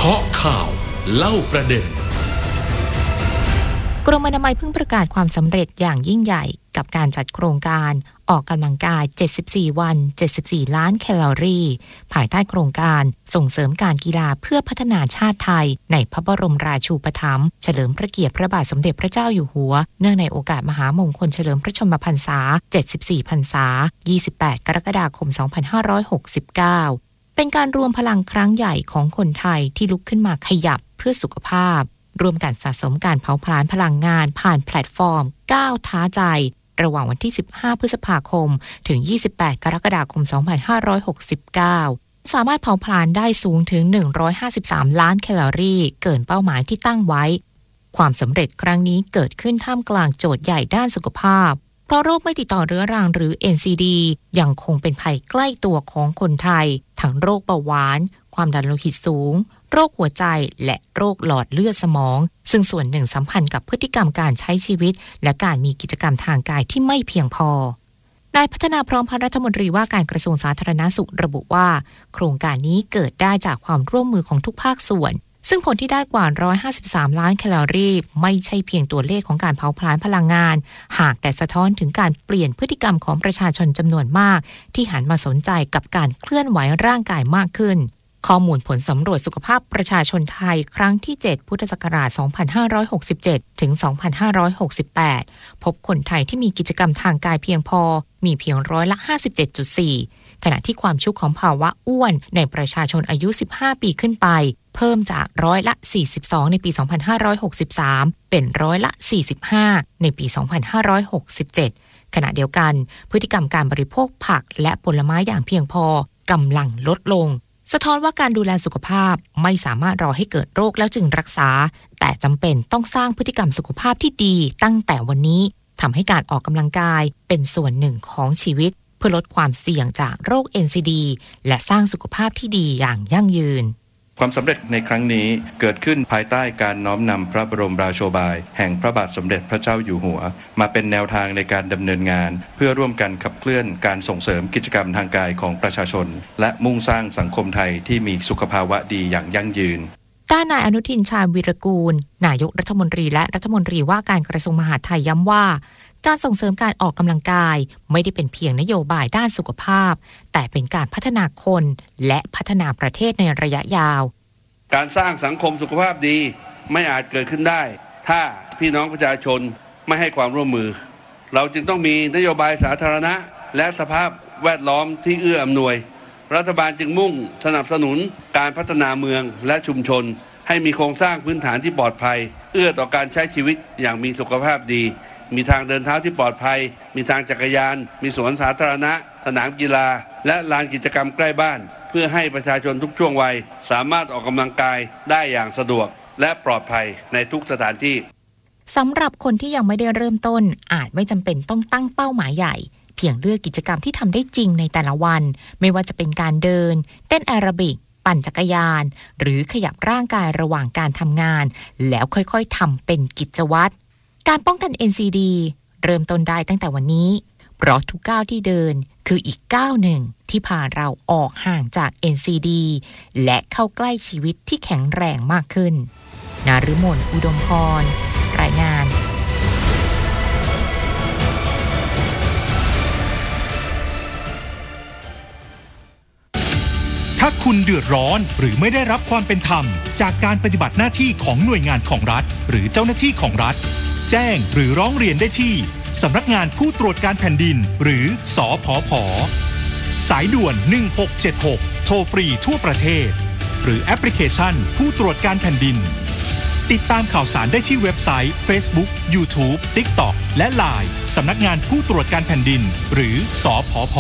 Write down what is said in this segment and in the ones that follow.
เคาะข่าวเล่าประเด็นกรมอนามัยเพิ่งประกาศความสำเร็จอย่างยิ่งใหญ่กับการจัดโครงการออกกำลังกาย74วัน74ล้านแคลอรี่ภายใต้โครงการส่งเสริมการกีฬาเพื่อพัฒนาชาติไทยในพระบรมราชูปถัมภ์เฉลิมพระเกียรติพระบาทสมเด็จพระเจ้าอยู่หัวเนื่องในโอกาสมหามงคลเฉลิมพระชนมพรรษา74พรรษา28กรกฎาคม2569เป็นการรวมพลังครั้งใหญ่ของคนไทยที่ลุกขึ้นมาขยับเพื่อสุขภาพร่วมกันสะสมการเผาผลาญพลังงานผ่านแพลตฟอร์มก้าวท้าใจระหว่างวันที่15พฤษภาคมถึง28กรกฎาคม2569สามารถเผาผลาญได้สูงถึง153ล้านแคลอรี่เกินเป้าหมายที่ตั้งไว้ความสำเร็จครั้งนี้เกิดขึ้นท่ามกลางโจทย์ใหญ่ด้านสุขภาพเพราะโรคไม่ติดต่อเรื้อรังหรือ NCD ยังคงเป็นภัยใกล้ตัวของคนไทยทั้งโรคเบาหวานความดันโลหิตสูงโรคหัวใจและโรคหลอดเลือดสมองซึ่งส่วนหนึ่งสัมพันธ์กับพฤติกรรมการใช้ชีวิตและการมีกิจกรรมทางกายที่ไม่เพียงพอนายพัฒนาพร้อมพัฒน์รัฐมนตรีว่าการกระทรวงสาธารณสุขระบุว่าโครงการนี้เกิดได้จากความร่วมมือของทุกภาคส่วนซึ่งผลที่ได้กว่า153ล้านแคลอรี่ไม่ใช่เพียงตัวเลขของการเผาผลาญพลังงานหากแต่สะท้อนถึงการเปลี่ยนพฤติกรรมของประชาชนจำนวนมากที่หันมาสนใจกับการเคลื่อนไหวร่างกายมากขึ้นข้อมูลผลสำรวจสุขภาพประชาชนไทยครั้งที่7พุทธศักราช2567ถึง2568พบคนไทยที่มีกิจกรรมทางกายเพียงพอมีเพียง57.4%ขณะที่ความชุกของภาวะอ้วนในประชาชนอายุ15ปีขึ้นไปเพิ่มจาก42%ในปี2563เป็น45%ในปี2567ขณะเดียวกันพฤติกรรมการบริโภคผักและผลไม้อย่างเพียงพอกำลังลดลงสะท้อนว่าการดูแลสุขภาพไม่สามารถรอให้เกิดโรคแล้วจึงรักษาแต่จำเป็นต้องสร้างพฤติกรรมสุขภาพที่ดีตั้งแต่วันนี้ทำให้การออกกำลังกายเป็นส่วนหนึ่งของชีวิตเพื่อลดความเสี่ยงจากโรค NCD และสร้างสุขภาพที่ดีอย่างยั่งยืนความสำเร็จในครั้งนี้เกิดขึ้นภายใต้การน้อมนำพระบรมราโชบายแห่งพระบาทสมเด็จพระเจ้าอยู่หัวมาเป็นแนวทางในการดำเนินงานเพื่อร่วมกันขับเคลื่อนการส่งเสริมกิจกรรมทางกายของประชาชนและมุ่งสร้างสังคมไทยที่มีสุขภาวะดีอย่างยั่งยืนด้านนายอนุทินชาญวีรกูลนายกรัฐมนตรีและรัฐมนตรีว่าการกระทรวงมหาดไทยย้ำว่าการส่งเสริมการออกกำลังกายไม่ได้เป็นเพียงนโยบายด้านสุขภาพแต่เป็นการพัฒนาคนและพัฒนาประเทศในระยะยาวการสร้างสังคมสุขภาพดีไม่อาจเกิดขึ้นได้ถ้าพี่น้องประชาชนไม่ให้ความร่วมมือเราจึงต้องมีนโยบายสาธารณะและสภาพแวดล้อมที่เอื้ออำนวยรัฐบาลจึงมุ่งสนับสนุนการพัฒนาเมืองและชุมชนให้มีโครงสร้างพื้นฐานที่ปลอดภัยเอื้อต่อการใช้ชีวิตอย่างมีสุขภาพดีมีทางเดินเท้าที่ปลอดภัยมีทางจักรยานมีสวนสาธารณะสนามกีฬาและลานกิจกรรมใกล้บ้านเพื่อให้ประชาชนทุกช่วงวัยสามารถออกกำลังกายได้อย่างสะดวกและปลอดภัยในทุกสถานที่สำหรับคนที่ยังไม่ได้เริ่มต้นอาจไม่จำเป็นต้องตั้งเป้าหมายใหญ่เพียงเลือกกิจกรรมที่ทำได้จริงในแต่ละวันไม่ว่าจะเป็นการเดินเต้นแอโรบิกปั่นจักรยานหรือขยับร่างกายระหว่างการทำงานแล้วค่อยๆทำเป็นกิจวัตรการป้องกัน NCD เริ่มต้นได้ตั้งแต่วันนี้เพราะทุกก้าวที่เดินคืออีกก้าวหนึ่งที่พาเราออกห่างจาก NCD และเข้าใกล้ชีวิตที่แข็งแรงมากขึ้นนฤมล อุดมพรรายงานถ้าคุณเดือดร้อนหรือไม่ได้รับความเป็นธรรมจากการปฏิบัติหน้าที่ของหน่วยงานของรัฐหรือเจ้าหน้าที่ของรัฐแจ้งหรือร้องเรียนได้ที่สำนักงานผู้ตรวจการแผ่นดินหรือสผผ.สายด่วน1676โทรฟรีทั่วประเทศหรือแอปพลิเคชันผู้ตรวจการแผ่นดินติดตามข่าวสารได้ที่เว็บไซต์ Facebook YouTube TikTok และ LINE สำนักงานผู้ตรวจการแผ่นดินหรือสผผ.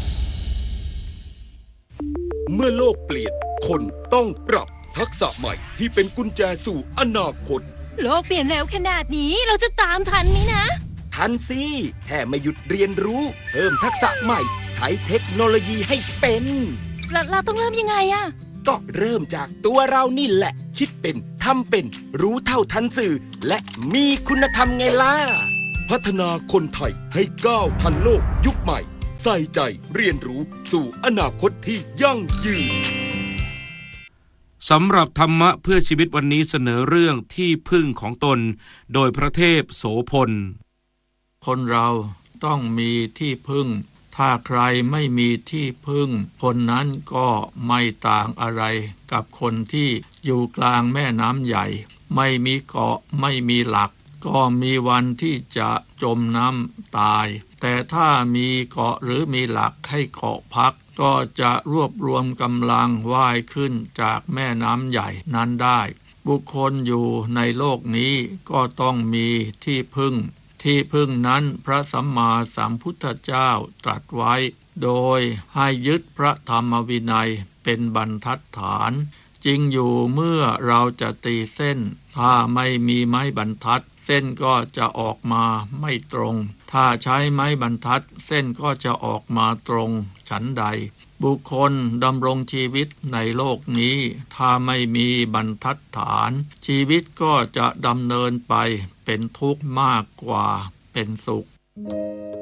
เมื่อโลกเปลี่ยนคนต้องปรับทักษะใหม่ที่เป็นกุญแจสู่อนาคตโลกเปลี่ยนเร็วขนาดนี้เราจะตามทันไหมนะทันสิแค่ไม่หยุดเรียนรู้เพิ่มทักษะใหม่ใช้เทคโนโลยีให้เป็นเราต้องเริ่มยังไงอะก็เริ่มจากตัวเรานี่แหละคิดเป็นทำเป็นรู้เท่าทันสื่อและมีคุณธรรมไงล่ะพัฒนาคนไทยให้ก้าวทันโลกยุคใหม่ใส่ใจเรียนรู้สู่อนาคตที่ยั่งยืนสำหรับธรรมะเพื่อชีวิตวันนี้เสนอเรื่องที่พึ่งของตนโดยพระเทพโสพลคนเราต้องมีที่พึ่งถ้าใครไม่มีที่พึ่งคนนั้นก็ไม่ต่างอะไรกับคนที่อยู่กลางแม่น้ำใหญ่ไม่มีเกาะไม่มีหลักก็มีวันที่จะจมน้ำตายแต่ถ้ามีเกาะหรือมีหลักให้เกาะพักก็จะรวบรวมกำลังว่ายขึ้นจากแม่น้ำใหญ่นั้นได้บุคคลอยู่ในโลกนี้ก็ต้องมีที่พึ่งที่พึ่งนั้นพระสัมมาสัมพุทธเจ้าตรัสไว้โดยให้ยึดพระธรรมวินัยเป็นบรรทัดฐานจริงอยู่เมื่อเราจะตีเส้นถ้าไม่มีไม้บรรทัดเส้นก็จะออกมาไม่ตรงถ้าใช้ไม้บรรทัดเส้นก็จะออกมาตรงฉันใดบุคคลดำรงชีวิตในโลกนี้ถ้าไม่มีบรรทัดฐานชีวิตก็จะดำเนินไปเป็นทุกข์มากกว่าเป็นสุข